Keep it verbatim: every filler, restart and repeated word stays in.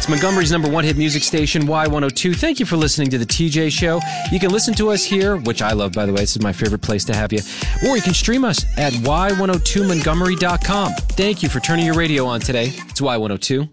It's Montgomery's number one hit music station, Y one oh two. Thank you for listening to The T J Show. You can listen to us here, which I love, by the way. This is my favorite place to have you. Or you can stream us at y one oh two montgomery dot com. Thank you for turning your radio on today. It's Y one oh two.